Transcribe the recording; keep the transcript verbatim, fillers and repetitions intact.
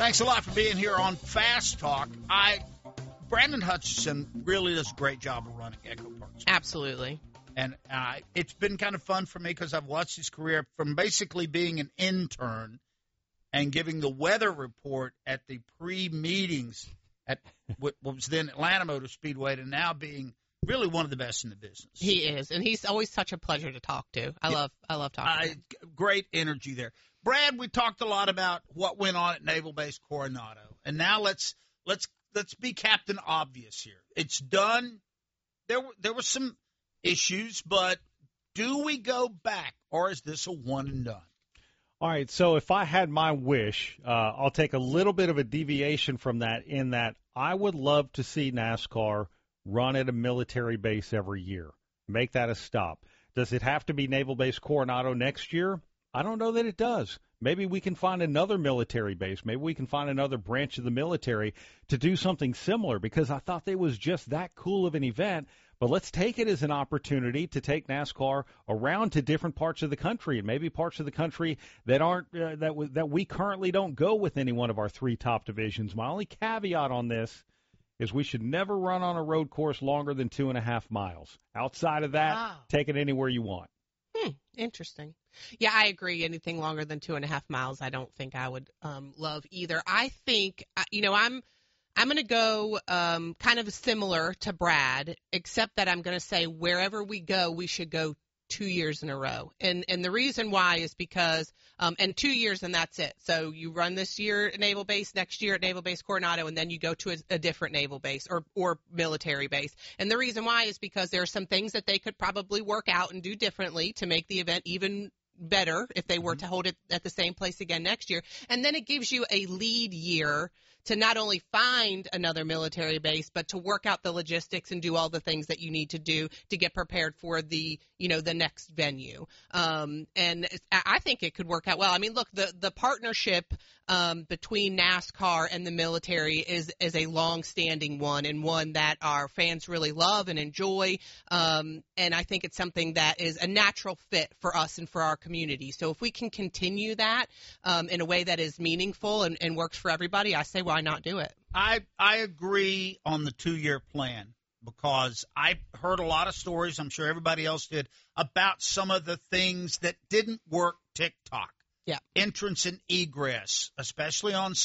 Thanks a lot for being here on Fast Talk. I, Brandon Hutchison really does a great job of running Echo Park. Absolutely. And uh, it's been kind of fun for me because I've watched his career from basically being an intern and giving the weather report at the pre-meetings at what was then Atlanta Motor Speedway to now being really one of the best in the business. He is, and he's always such a pleasure to talk to. I love I love talking I, to him. Great energy there. Brad, we talked a lot about what went on at Naval Base Coronado, and now let's let's let's be Captain Obvious here. It's done. There were there were some issues, but do we go back, or is this a one and done? All right, so if I had my wish, uh, I'll take a little bit of a deviation from that in that I would love to see NASCAR run at a military base every year. Make that a stop. Does it have to be Naval Base Coronado next year? I don't know that it does. Maybe we can find another military base. Maybe we can find another branch of the military to do something similar because I thought it was just that cool of an event. But let's take it as an opportunity to take NASCAR around to different parts of the country and maybe parts of the country that aren't uh, that w- that we currently don't go with any one of our three top divisions. My only caveat on this is we should never run on a road course longer than two and a half miles. Outside of that, Wow. take it anywhere you want. Hmm, interesting. Yeah, I agree. Anything longer than two and a half miles, I don't think I would um, love either. I think, you know, I'm I'm going to go um, kind of similar to Brad, except that I'm going to say wherever we go, we should go two years in a row. And and the reason why is because, um, and two years and that's it. So you run this year at Naval Base, next year at Naval Base Coronado, and then you go to a, a different naval base or, or military base. And the reason why is because there are some things that they could probably work out and do differently to make the event even better if they were to hold it at the same place again next year. And then it gives you a lead year to not only find another military base, but to work out the logistics and do all the things that you need to do to get prepared for the, you know, the next venue. Um, and I think it could work out well. I mean, look, the, the partnership um, between NASCAR and the military is, is a long-standing one and one that our fans really love and enjoy. Um, and I think it's something that is a natural fit for us and for our community. So if we can continue that um, in a way that is meaningful and, and works for everybody, I say, why not do it? I I agree on the two-year plan because I heard a lot of stories, I'm sure everybody else did, about some of the things that didn't work TikTok. Yeah. Entrance and egress, especially on